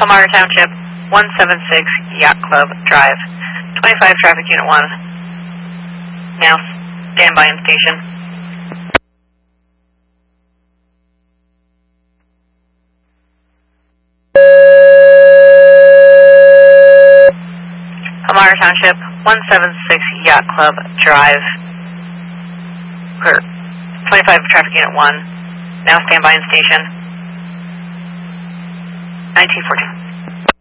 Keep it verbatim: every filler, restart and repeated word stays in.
Palmyra Township, one seven six Yacht Club Drive, twenty-five Traffic Unit one. Now stand by in station. Palmyra Township, one seven six Yacht Club Drive, twenty-five Traffic Unit one. Now stand by in station. nineteen fourteen.